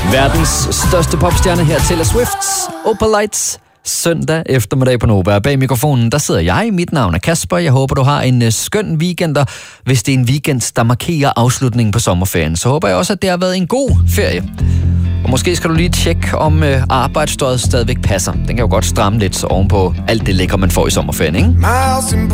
Verdens største popstjerne her, Taylor Swift. Opal Lights. Søndag eftermiddag på Nova. Bag mikrofonen, der sidder jeg. Mit navn er Kasper. Jeg håber, du har en skøn weekend. Hvis det er en weekend, der markerer afslutningen på sommerferien, så håber jeg også, at det har været en god ferie. Og måske skal du lige tjekke, om arbejdstøjet stadigvæk passer. Den kan jo godt stramme lidt ovenpå alt det lækre, man får i sommerferien, ikke?